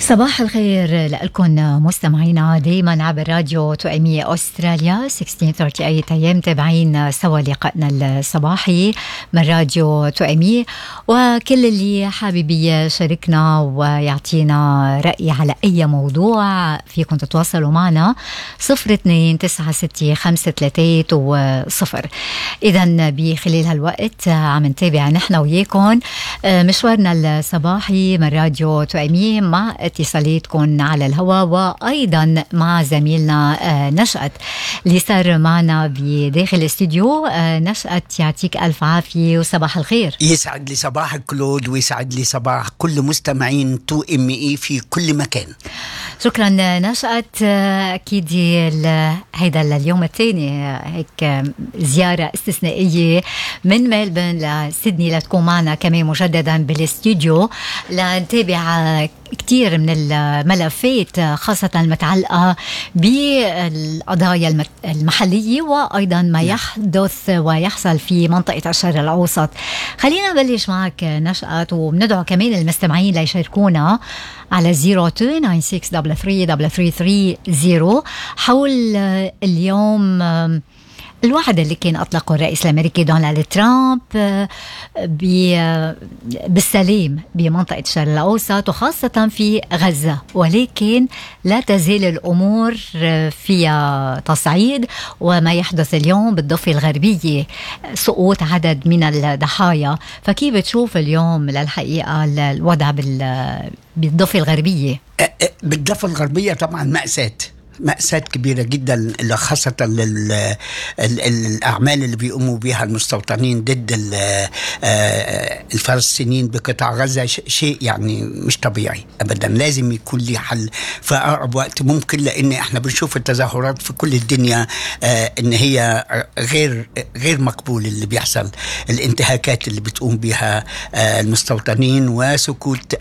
صباح الخير لكم مستمعينا دايما عبر راديو توأمية أستراليا 1638 أيام متابعين سوا لقائنا الصباحي من راديو توأمية، وكل اللي حابب يشاركنا ويعطينا رأي على أي موضوع فيكم تتواصلوا معنا 02965330. إذن بخلال هالوقت عم نتابع نحن وياكم مشوارنا الصباحي من راديو توأمية مع اتصالاتكم على الهواء، وأيضا مع زميلنا نشأت اللي صار معنا بداخل الاستوديو. نشأت يعطيك ألف عافية وصباح الخير. يسعد لي صباحك كلود، ويسعد لي صباح كل مستمعين تو ام اي في كل مكان. شكرا نشأت. أكيد هيدا اليوم الثاني هيك زيارة استثنائية من ملبن لسيدني لتكون معنا كمان مجددا بالاستوديو لنتابع كتير من الملفات خاصة المتعلقة بالقضايا المحلية وأيضا ما يحدث ويحصل في منطقة الشرق الأوسط. خلينا نبلش معك نشأت، وبندعو كمان المستمعين ليشاركونا على 0296333330 حول اليوم الوعد اللي كان أطلقه الرئيس الأمريكي دونالد ترامب بالسلام بمنطقة الشرق الأوسط وخاصة في غزة، ولكن لا تزال الأمور فيها تصعيد. وما يحدث اليوم بالضفة الغربية سقوط عدد من الضحايا، فكيف بتشوف اليوم للحقيقة الوضع بالضفة الغربية؟ بالضفة الغربية طبعا مأساة كبيرة جدا، خاصة الأعمال اللي بيقوموا بها المستوطنين ضد الفلسطينيين بقطاع غزة. شيء يعني مش طبيعي أبدا، لازم يكون لي حل في أقرب وقت ممكن، لأن احنا بنشوف التظاهرات في كل الدنيا إن هي غير مقبول اللي بيحصل، الانتهاكات اللي بتقوم بها المستوطنين وسكوت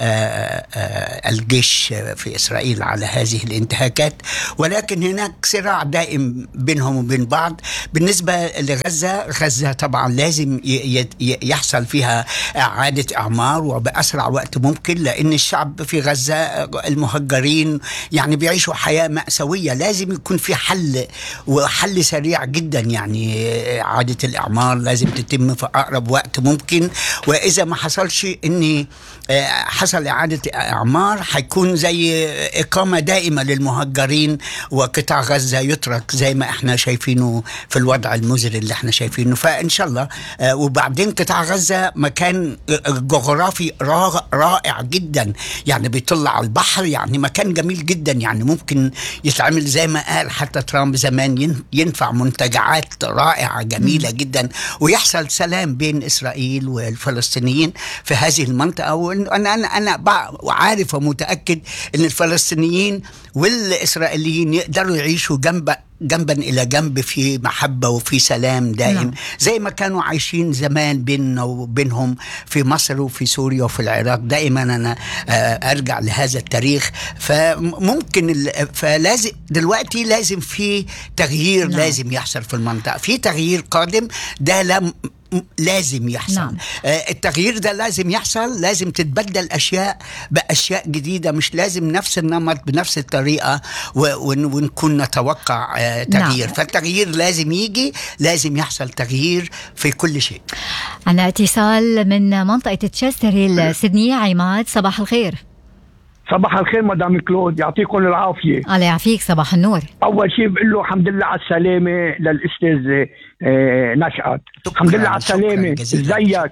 الجيش في إسرائيل على هذه الانتهاكات. ولكن هناك صراع دائم بينهم وبين بعض. بالنسبة لغزة طبعا لازم يحصل فيها إعادة إعمار وبأسرع وقت ممكن، لأن الشعب في غزة المهجرين يعني بيعيشوا حياة مأساوية. لازم يكون في حل، وحل سريع جدا، يعني إعادة الإعمار لازم تتم في أقرب وقت ممكن. وإذا ما حصلش إن حصل إعادة إعمار حيكون زي إقامة دائمة للمهجرين، وقطاع غزة يترك زي ما احنا شايفينه في الوضع المزري اللي احنا شايفينه. فإن شاء الله وبعدين قطاع غزة مكان جغرافي رائع جدا، يعني بيطلع على البحر، يعني مكان جميل جدا، يعني ممكن يتعمل زي ما قال حتى ترامب زمان ينفع منتجعات رائعة جميلة جدا، ويحصل سلام بين إسرائيل والفلسطينيين في هذه المنطقة. وأنا عارف ومتأكد أن الفلسطينيين والإسرائيليين يقدروا يعيشوا جنبا إلى جنب في محبة وفي سلام دائم، زي ما كانوا عايشين زمان بيننا وبينهم في مصر وفي سوريا وفي العراق. دائما أنا أرجع لهذا التاريخ. فممكن فلازم دلوقتي لازم في تغيير لازم يحصل في المنطقة، في تغيير قادم، ده لازم يحصل. التغيير ده لازم يحصل، لازم تتبدل أشياء بأشياء جديدة، مش لازم نفس النمط بنفس الطريقة ونكون نتوقع تغيير. فالتغيير لازم يجي، لازم يحصل تغيير في كل شيء. أنا اتصال من منطقة تشستر سيدني. عماد صباح الخير. صباح الخير مدام كلود، يعطيكم العافية. الله يعافيك، صباح النور. أول شيء بقول له الحمد لله على السلامة للأستاذ نشأت. الحمد لله على السلامة. ازيك؟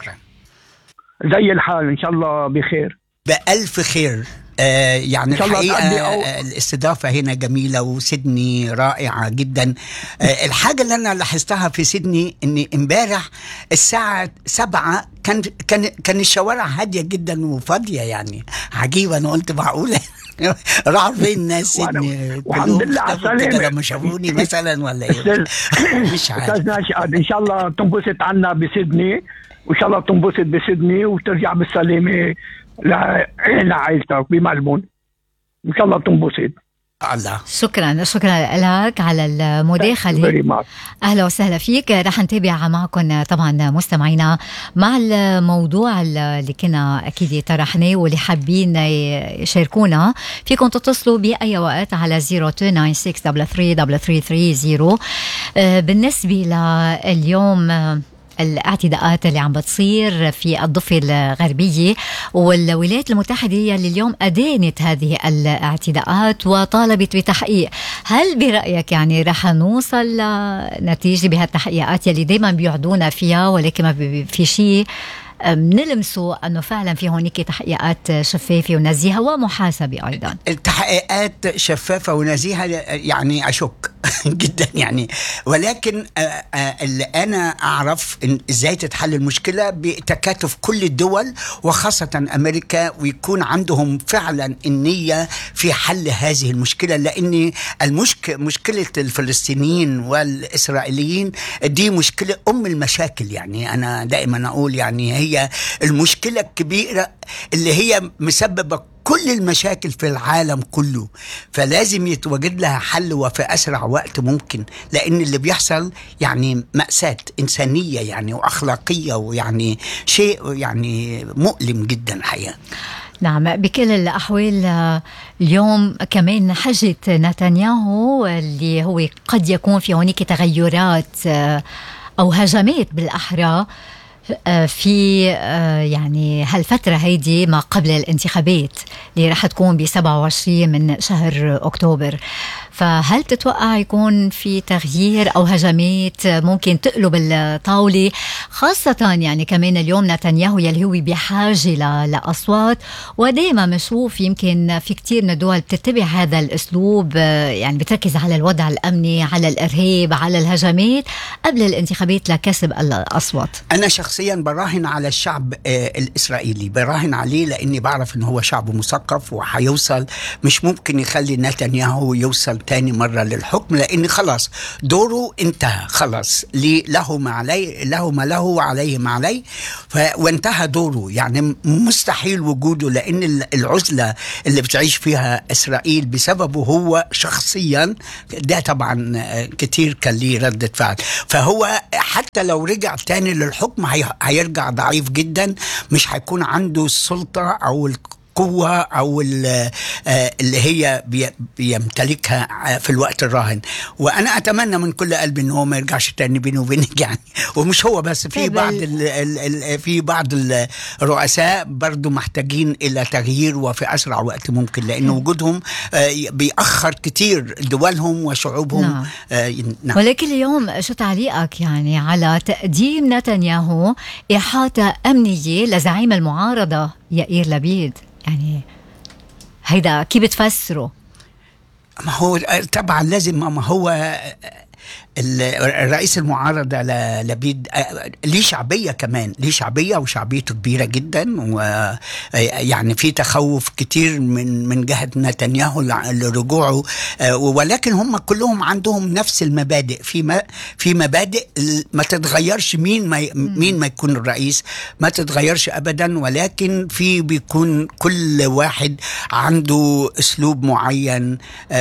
زي الحال، إن شاء الله بخير بألف خير. يعني الحقيقة الاستضافة هنا جميلة وسيدني رائعة جدا. الحاجة اللي أنا لاحظتها في سيدني إن امبارح الساعة 7 كان الشوارع هادية جدا وفاضية، يعني عجيبة. أنا قلت معقولة راحوا فين الناس سيدني؟ والحمد لله على السلامة. لما شافوني مثلا ولا إيه؟ مش عارف. إن شاء الله تنبسط عنا بسيدني، وإن شاء الله تنبسط بسيدني وترجع بالسلامة لعائلتك بملبون. إن شاء الله تنبسط. الله. شكرا لك على المداخلة. أهلا وسهلا فيك. رح نتابع معكم طبعا مستمعينا مع الموضوع اللي كنا أكيد طرحناه، واللي حابين يشاركونا فيكم تتصلوا بأي وقت على 0296333330. بالنسبة لليوم الاعتداءات اللي عم بتصير في الضفة الغربية والولايات المتحدة اللي اليوم أدانت هذه الاعتداءات وطالبت بتحقيق، هل برأيك يعني رح نوصل لنتيجة بهالتحقيقات يلي دايما بيوعدونا فيها ولكن ما في شيء بنلمسوا أنه فعلا في هونيك تحقيقات شفافة ونزيهة ومحاسبة أيضا؟ التحقيقات شفافة ونزيهة يعني أشك جدا يعني، ولكن اللي أنا أعرف إن إزاي تتحل المشكلة بتكاتف كل الدول وخاصة أمريكا، ويكون عندهم فعلا النية في حل هذه المشكلة، لأن مشكلة الفلسطينيين والإسرائيليين دي مشكلة المشاكل. يعني أنا دائما أقول يعني هي المشكلة الكبيرة اللي هي مسببة كل المشاكل في العالم كله، فلازم يتوجد لها حل وفي أسرع وقت ممكن، لأن اللي بيحصل يعني مأساة إنسانية يعني وأخلاقية، ويعني شيء يعني مؤلم جدا حقيقة. نعم، بكل الأحوال اليوم كمان حجة نتنياهو اللي هو قد يكون في هناك تغيرات أو هجمات بالأحرى في يعني هالفترة هيدي ما قبل الانتخابات اللي راح تكون ب27 من شهر أكتوبر، فهل تتوقع يكون في تغيير أو هجمات ممكن تقلب الطاولة، خاصة يعني كمان اليوم نتنياهو يلي هو بحاجة لأصوات، ودائما مشوف يمكن في كتير من الدول بتتبع هذا الأسلوب، يعني بتركز على الوضع الأمني، على الإرهاب، على الهجمات قبل الانتخابات لكسب الأصوات. أنا شخصيا براهن على الشعب الإسرائيلي، براهن عليه لأني بعرف إنه هو شعب مثقف وحيوصل، مش ممكن يخلي نتنياهو يوصل تاني مرة للحكم، لأن خلاص دوره انتهى، خلاص له ما عليه، له ما له وعليه ما عليه، وانتهى دوره. يعني مستحيل وجوده، لأن العزلة اللي بتعيش فيها إسرائيل بسببه هو شخصيا ده طبعا كتير كان ليه ردة فعل، فهو حتى لو رجع تاني للحكم هيرجع ضعيف جدا، مش هيكون عنده السلطة أو قوة أو اللي هي بيمتلكها في الوقت الراهن. وأنا أتمنى من كل قلبي إنه ما يرجعش تاني بينه وبينك يعني، ومش هو بس، في بعض الرؤساء برضو محتاجين إلى تغيير وفي أسرع وقت ممكن، لأن وجودهم بيأخر كتير دولهم وشعوبهم. نعم. ولكن اليوم شو تعليقك يعني على تقديم نتنياهو إحاطة أمنية لزعيم المعارضة يائير لبيد؟ يعني هيدا كيف بتفسره؟ ما هو طبعا لازم، ما هو الرئيس المعارضة لبيد ليه شعبية كمان، ليه شعبية وشعبيته كبيرة جدا، ويعني في تخوف كتير من جهة نتنياهو لرجوعه، ولكن هم كلهم عندهم نفس المبادئ، في مبادئ ما تتغيرش، مين ما يكون الرئيس ما تتغيرش أبدا، ولكن بيكون كل واحد عنده أسلوب معين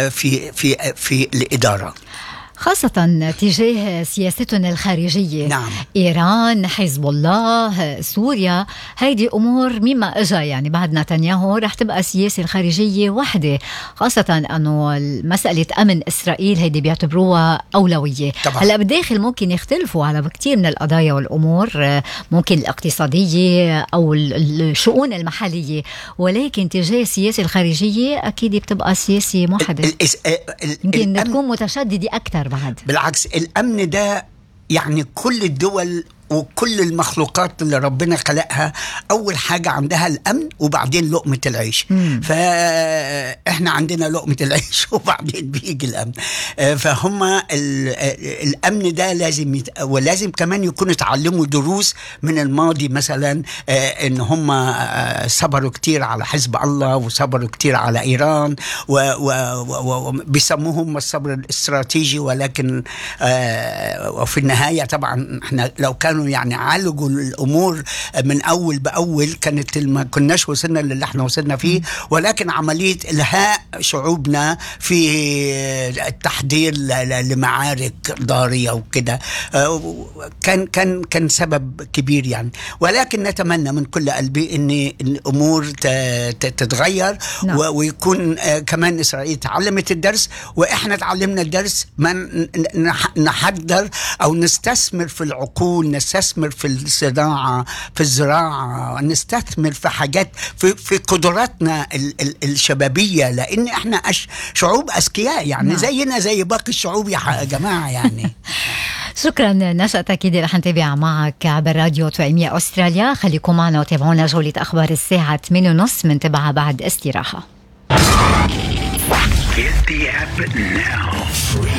في الإدارة، خاصة تجاه سياستنا الخارجية. نعم. إيران، حزب الله، سوريا، هيدي أمور مما أجا يعني بعد نتنياهو رح تبقى سياسة الخارجية وحدة، خاصة أنه مسألة أمن إسرائيل هيدي بيعتبروها أولوية. هلأ بالداخل ممكن يختلفوا على كتير من القضايا والأمور، ممكن الاقتصادية أو الشؤون المحلية، ولكن تجاه السياسة الخارجية أكيد بتبقى سياسة موحدة، يمكن تكون متشددة أكثر. بالعكس، الأمن ده يعني كل الدول وكل المخلوقات اللي ربنا خلقها أول حاجة عندها الأمن وبعدين لقمة العيش. فإحنا عندنا لقمة العيش وبعدين بيجي الأمن. فهم الأمن ده لازم ولازم كمان يكونوا اتعلموا دروس من الماضي، مثلا إن هم صبروا كتير على حزب الله وصبروا كتير على إيران، وبيسموهم الصبر الاستراتيجي، ولكن وفي النهاية طبعا إحنا لو كان كانوا يعني عالجوا الأمور من أول بأول، كانت ما كناش وصلنا للي احنا وصلنا فيه، ولكن عملية إلهاء شعوبنا في التحضير لمعارك ضارية وكده كان سبب كبير يعني. ولكن نتمنى من كل قلبي ان الامور تتغير ويكون كمان اسرائيل تعلمت الدرس واحنا تعلمنا الدرس، ما نحضر او نستثمر في العقول، نستثمر في الصناعة، في الزراعة، نستثمر في حاجات في قدراتنا الشبابية، لان احنا شعوب اذكياء يعني زينا زي باقي الشعوب يا جماعة يعني. شكرا نشأت. أكيد رح نتابع معك عبر راديو توأمية أستراليا. خليكم معنا وتابعونا جولة أخبار الساعة 8:30 منتبعها بعد استراحة. Get the app now. Free.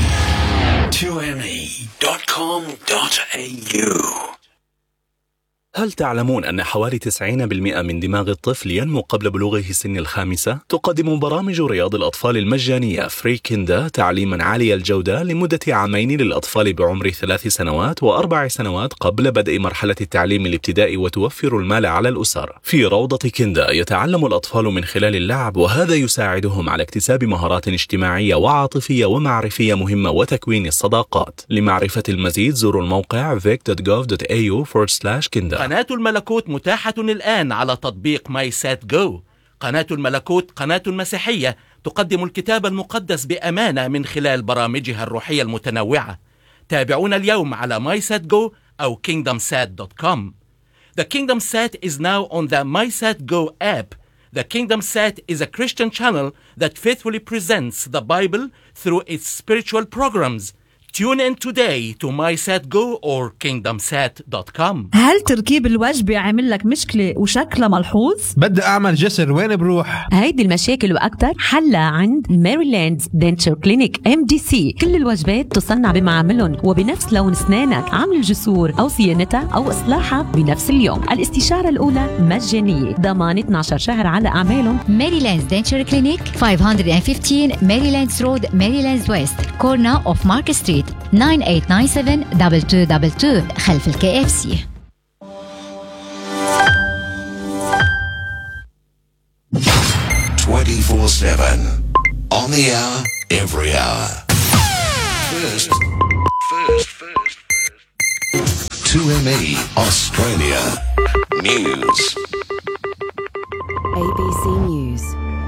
2me.com.au. هل تعلمون أن حوالي 90% من دماغ الطفل ينمو قبل بلوغه سن الخامسة؟ تقدم برامج رياض الأطفال المجانية فري كيندا تعليما عالي الجودة لمدة عامين للأطفال بعمر 3 سنوات و4 سنوات قبل بدء مرحلة التعليم الابتدائي، وتوفر المال على الأسر. في روضة كيندا يتعلم الأطفال من خلال اللعب، وهذا يساعدهم على اكتساب مهارات اجتماعية وعاطفية ومعرفية مهمة وتكوين الصداقات. لمعرفة المزيد زوروا الموقع vic.gov.au/kinda. قناة الملكوت متاحة الآن على تطبيق ماي سات جو. قناة الملكوت قناة مسيحية تقدم الكتاب المقدس بأمانة من خلال برامجها الروحية المتنوعة. تابعونا اليوم على MySatGo أو KingdomSat.com. The Kingdom Sat is now on the MySatGo app. The Kingdom Sat is a Christian channel that faithfully presents the Bible through its spiritual programs. Tune in today to MySatGo or KingdomSat.com. هل تركيب الوجبة عامل لك مشكلة وشكلها ملحوظ؟ بدي أعمل جسر، وين بروح؟ هيدي المشاكل وأكتر حلها عند ماريلاند دنتشر كلينيك MDC. كل الوجبات تصنع بمعاملهم وبنفس لون أسنانك. عمل الجسور أو صيانتها أو إصلاحها بنفس اليوم. الاستشارة الأولى مجانية، ضمان 12 شهر على أعمالهم. ماريلاند دنتشر كلينيك 515 ماريلاند رود، ماريلاند ويست، كورنر أوف مارك ستريت، 9897-2222 خلف KFC. On the hour, every hour. First. 2ME Australia News. ABC News.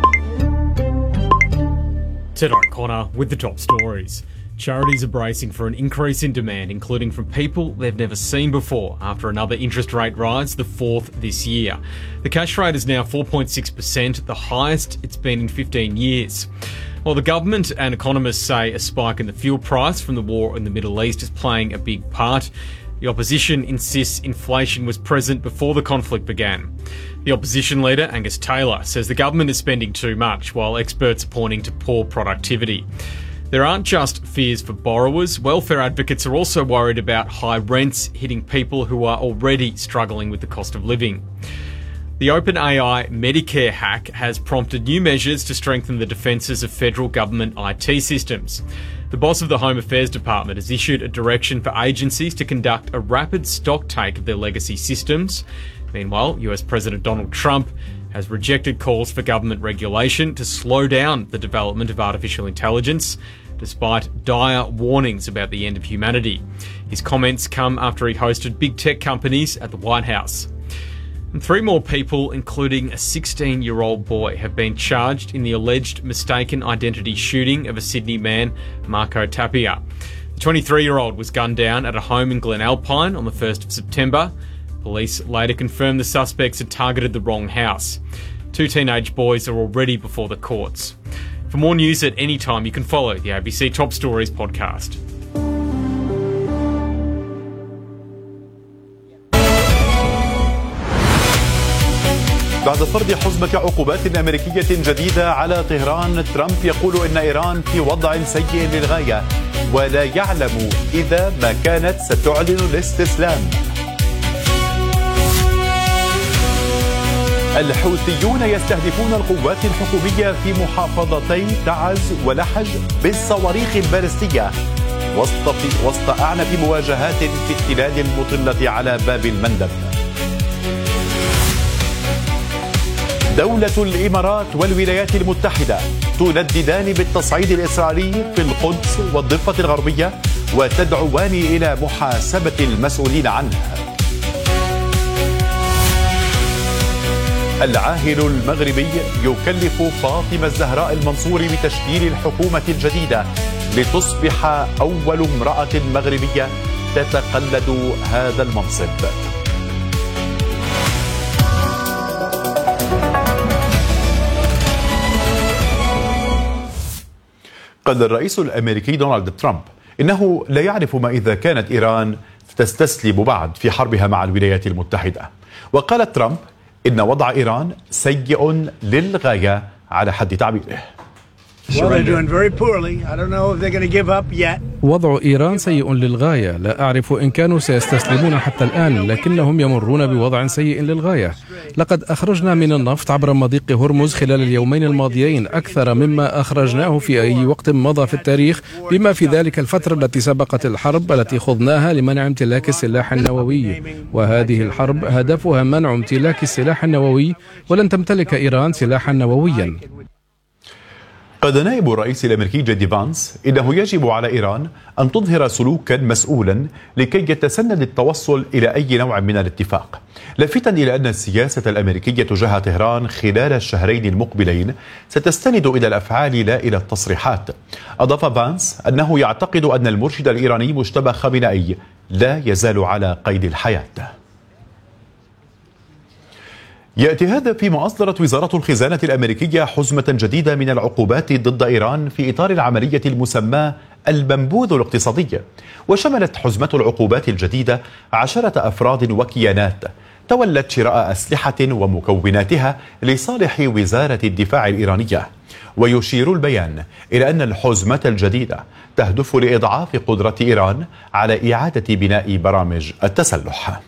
Ted O'Connor with the top stories. Charities are bracing for an increase in demand, including from people they've never seen before, after another interest rate rise, the 4th this year. The cash rate is now 4.6%, the highest it's been in 15 years. While the government and economists say a spike in the fuel price from the war in the Middle East is playing a big part, the opposition insists inflation was present before the conflict began. The opposition leader, Angus Taylor, says the government is spending too much, while experts are pointing to poor productivity. There aren't just fears for borrowers. Welfare advocates are also worried about high rents hitting people who are already struggling with the cost of living. The OpenAI Medicare hack has prompted new measures to strengthen the defences of federal government IT systems. The boss of the Home Affairs Department has issued a direction for agencies to conduct a rapid stocktake of their legacy systems. Meanwhile, US President Donald Trump has rejected calls for government regulation to slow down the development of artificial intelligence, despite dire warnings about the end of humanity. His comments come after he hosted big tech companies at the White House. And 3 more people, including a 16-year-old boy, have been charged in the alleged mistaken identity shooting of a Sydney man, Marco Tapia. The 23-year-old was gunned down at a home in Glen Alpine on the 1st of September. Police later confirmed the suspects had targeted the wrong house. 2 teenage boys are already before the courts. For more news at any time, you can follow the ABC Top Stories podcast. بعد فرض حزمة عقوبات أمريكية جديدة على طهران، ترامب يقول إن إيران في وضع سيء للغاية ولا يعلم إذا ما كانت ستعلن الاستسلام. الحوثيون يستهدفون القوات الحكومية في محافظتي تعز ولحج بالصواريخ البالستية. وسط أعنف مواجهات في التلال المطلة على باب المندب. دولة الإمارات والولايات المتحدة تنددان بالتصعيد الإسرائيلي في القدس والضفة الغربية وتدعوان إلى محاسبة المسؤولين عنها. العاهل المغربي يكلف فاطمة الزهراء المنصور بتشكيل الحكومة الجديدة لتصبح أول امرأة مغربية تتقلد هذا المنصب. قال الرئيس الأمريكي دونالد ترامب إنه لا يعرف ما إذا كانت إيران تستسلم بعد في حربها مع الولايات المتحدة. وقال ترامب إن وضع إيران سيء للغاية على حد تعبيره. وضع إيران سيء للغاية، لا أعرف إن كانوا سيستسلمون حتى الآن، لكنهم يمرون بوضع سيء للغاية. لقد أخرجنا من النفط عبر مضيق هرمز خلال اليومين الماضيين أكثر مما أخرجناه في أي وقت مضى في التاريخ، بما في ذلك الفترة التي سبقت الحرب التي خضناها لمنع امتلاك السلاح النووي. وهذه الحرب هدفها منع امتلاك السلاح النووي، ولن تمتلك إيران سلاحا نوويا. قال نائب الرئيس الأمريكي جي دي فانس إنه يجب على إيران أن تظهر سلوكا مسؤولا لكي يتسنى التوصل إلى أي نوع من الاتفاق، لافتا إلى أن السياسة الأمريكية تجاه طهران خلال الشهرين المقبلين ستستند إلى الأفعال لا إلى التصريحات. أضاف فانس أنه يعتقد أن المرشد الإيراني مجتبى خامنئي لا يزال على قيد الحياة. يأتي هذا فيما أصدرت وزارة الخزانة الأمريكية حزمة جديدة من العقوبات ضد إيران في إطار العملية المسماة المنبوذ الاقتصادي. وشملت حزمة العقوبات الجديدة 10 أفراد وكيانات تولت شراء أسلحة ومكوناتها لصالح وزارة الدفاع الإيرانية. ويشير البيان إلى أن الحزمة الجديدة تهدف لإضعاف قدرة إيران على إعادة بناء برامج التسلح.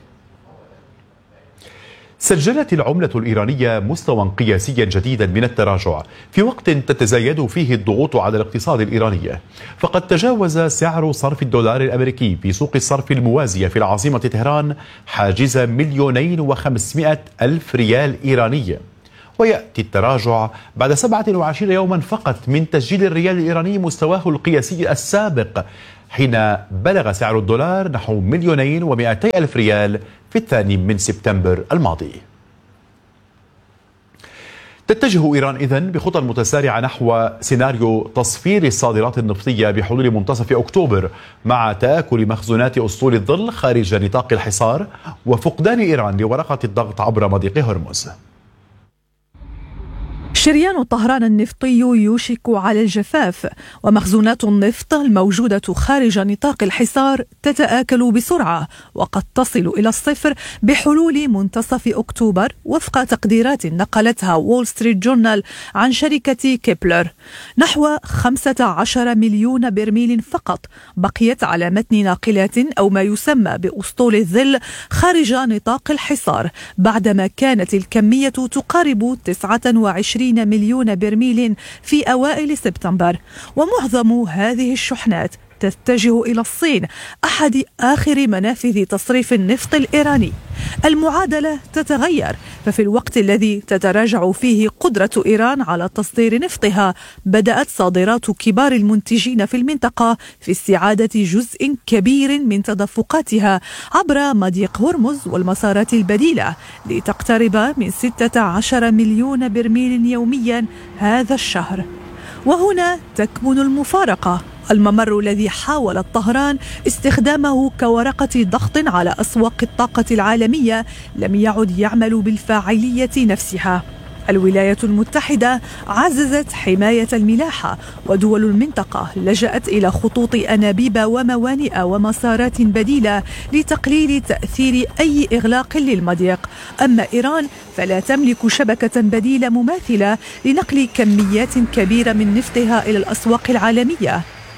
سجلت العملة الإيرانية مستوى قياسيا جديدا من التراجع في وقت تتزايد فيه الضغوط على الاقتصاد الإيراني، فقد تجاوز سعر صرف الدولار الأمريكي في سوق الصرف الموازية في العاصمة طهران حاجز 2,500,000 ريال إيراني. ويأتي التراجع بعد 27 يوما فقط من تسجيل الريال الإيراني مستواه القياسي السابق، حين بلغ سعر الدولار نحو 2,200,000 ريال في 2 سبتمبر الماضي. تتجه إيران إذن بخطى متسارعة نحو سيناريو تصفير الصادرات النفطية بحلول منتصف أكتوبر، مع تآكل مخزونات أسطول الظل خارج نطاق الحصار وفقدان إيران لورقة الضغط عبر مضيق هرمز. شريان طهران النفطي يوشك على الجفاف، ومخزونات النفط الموجودة خارج نطاق الحصار تتآكل بسرعة، وقد تصل إلى الصفر بحلول منتصف أكتوبر وفق تقديرات نقلتها وول ستريت جورنال عن شركة كيبلر. نحو 15 مليون برميل فقط بقيت على متن ناقلات أو ما يسمى بأسطول الظل خارج نطاق الحصار، بعدما كانت الكمية تقارب 29 مليون برميل في أوائل سبتمبر. ومعظم هذه الشحنات تتجه إلى الصين، أحد آخر منافذ تصريف النفط الإيراني. المعادلة تتغير، ففي الوقت الذي تتراجع فيه قدرة إيران على تصدير نفطها، بدأت صادرات كبار المنتجين في المنطقة في استعادة جزء كبير من تدفقاتها عبر مضيق هرمز والمسارات البديلة، لتقترب من 16 مليون برميل يوميا هذا الشهر. وهنا تكمن المفارقة. الممر الذي حاولت طهران استخدامه كورقة ضغط على أسواق الطاقة العالمية لم يعد يعمل بالفاعلية نفسها. الولايات المتحدة عززت حماية الملاحة، ودول المنطقة لجأت إلى خطوط أنابيب وموانئ ومسارات بديلة لتقليل تأثير أي إغلاق للمضيق. أما إيران فلا تملك شبكة بديلة مماثلة لنقل كميات كبيرة من نفطها إلى الأسواق العالمية.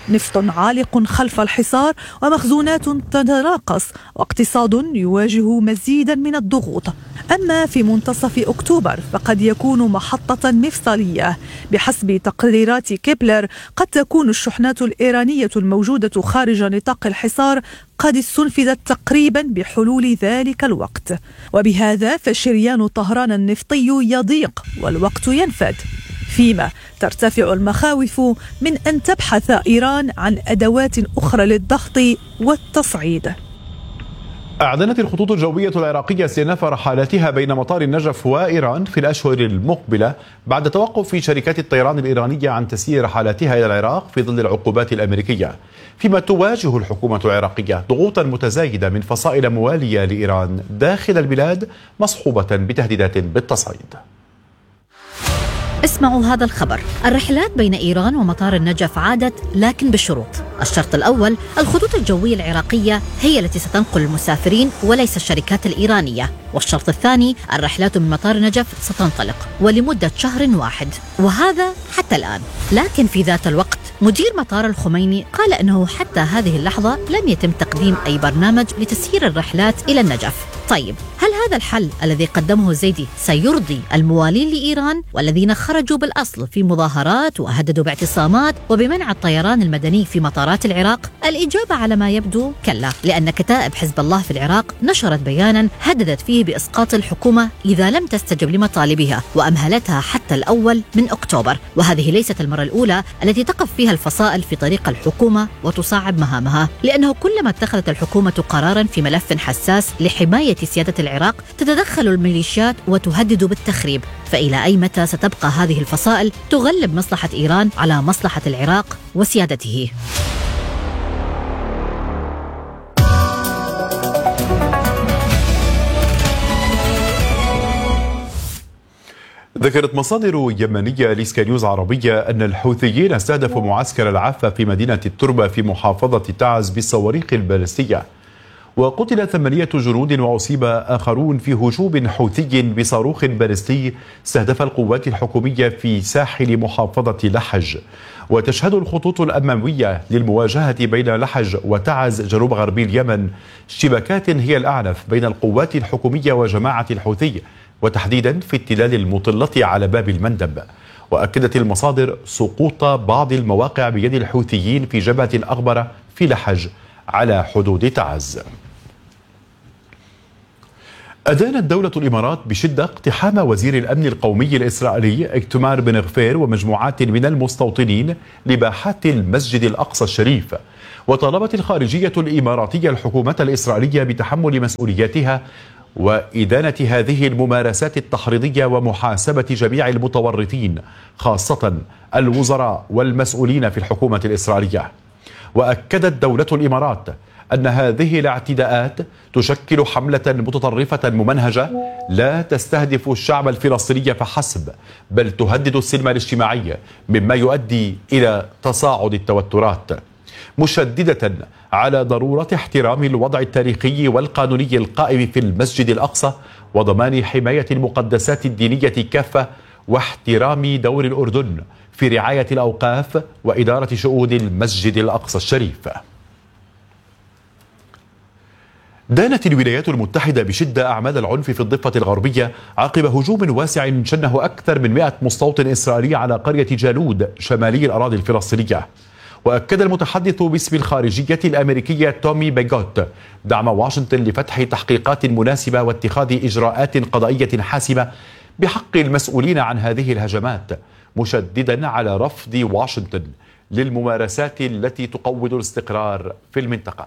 نفط عالق خلف الحصار ومخزونات تتناقص واقتصاد يواجه مزيدا من الضغوط. أما في منتصف أكتوبر فقد يكون محطة مفصلية. بحسب تقديرات كيبلر قد تكون الشحنات الإيرانية الموجودة خارج نطاق الحصار قد استنفذت تقريبا بحلول ذلك الوقت، وبهذا فشريان طهران النفطي يضيق والوقت ينفد، فيما ترتفع المخاوف من أن تبحث إيران عن أدوات أخرى للضغط والتصعيد. أعلنت الخطوط الجوية العراقية استئناف رحلاتها بين مطار النجف وإيران في الأشهر المقبلة بعد توقف شركات الطيران الإيرانية عن تسيير رحلاتها إلى العراق في ظل العقوبات الأمريكية، فيما تواجه الحكومة العراقية ضغوطا متزايدة من فصائل موالية لإيران داخل البلاد مصحوبة بتهديدات بالتصعيد. اسمعوا هذا الخبر. الرحلات بين إيران ومطار النجف عادت، لكن بشروط. الشرط الأول: الخطوط الجوية العراقية هي التي ستنقل المسافرين وليس الشركات الإيرانية. والشرط الثاني: الرحلات من مطار النجف ستنطلق ولمدة شهر واحد، وهذا حتى الآن. لكن في ذات الوقت مدير مطار الخميني قال أنه حتى هذه اللحظة لم يتم تقديم أي برنامج لتسيير الرحلات إلى النجف. طيب، هل هذا الحل الذي قدمه زيدي سيرضي الموالين لإيران والذين خرجوا بالأصل في مظاهرات وهددوا باعتصامات وبمنع الطيران المدني في مطارات العراق؟ الإجابة على ما يبدو كلا، لأن كتائب حزب الله في العراق نشرت بيانا هددت فيه بإسقاط الحكومة إذا لم تستجب لمطالبها، وأمهلتها حتى الأول من أكتوبر. وهذه ليست المرة الأولى التي تقف فيها الفصائل في طريق الحكومة وتصعب مهامها، لأنه كلما اتخذت الحكومة قرارا في ملف حساس لحماية سيادة العراق تتدخل الميليشيات وتهدد بالتخريب. فإلى أي متى ستبقى هذه الفصائل تغلب مصلحة إيران على مصلحة العراق وسيادته؟ ذكرت مصادر يمنية لسكاي نيوز عربية أن الحوثيين استهدفوا معسكر العفة في مدينة التربة في محافظة تعز بالصواريخ البالستية، وقتل 8 جنود وأصيب آخرون في هجوم حوثي بصاروخ بالستي استهدف القوات الحكومية في ساحل محافظة لحج. وتشهد الخطوط الأمامية للمواجهة بين لحج وتعز جنوب غربي اليمن اشتباكات هي الأعنف بين القوات الحكومية وجماعة الحوثي، وتحديدا في التلال المطلة على باب المندب. وأكدت المصادر سقوط بعض المواقع بيد الحوثيين في جبهة الأغبرة في لحج على حدود تعز. أدانت دولة الإمارات بشدة اقتحام وزير الأمن القومي الإسرائيلي إيتمار بن غفير ومجموعات من المستوطنين لباحات المسجد الأقصى الشريف، وطالبت الخارجية الإماراتية الحكومة الإسرائيلية بتحمل مسؤولياتها وإدانة هذه الممارسات التحريضية ومحاسبة جميع المتورطين خاصة الوزراء والمسؤولين في الحكومة الإسرائيلية. وأكدت دولة الإمارات أن هذه الاعتداءات تشكل حملة متطرفة ممنهجة لا تستهدف الشعب الفلسطيني فحسب، بل تهدد السلم الاجتماعي مما يؤدي إلى تصاعد التوترات، مشددة على ضرورة احترام الوضع التاريخي والقانوني القائم في المسجد الأقصى وضمان حماية المقدسات الدينية كافة واحترام دور الأردن في رعاية الأوقاف وإدارة شؤون المسجد الأقصى الشريف. دانت الولايات المتحدة بشدة أعمال العنف في الضفة الغربية عقب هجوم واسع شنه أكثر من 100 مستوطن إسرائيلي على قرية جالود شمالي الأراضي الفلسطينية. وأكد المتحدث باسم الخارجية الأمريكية تومي بيغوت دعم واشنطن لفتح تحقيقات مناسبة واتخاذ إجراءات قضائية حاسمة بحق المسؤولين عن هذه الهجمات، مشددا على رفض واشنطن للممارسات التي تقوض الاستقرار في المنطقة.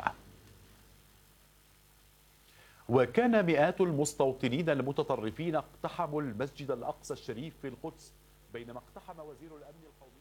وكان مئات المستوطنين المتطرفين اقتحموا المسجد الأقصى الشريف في القدس بينما اقتحم وزير الأمن القومي